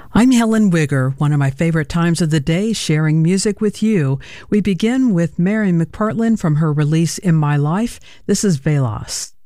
I'm Helen Wigger, one of my favorite times of the day, sharing music with you. We begin with Mary McPartland from her release In My Life. This is Velas.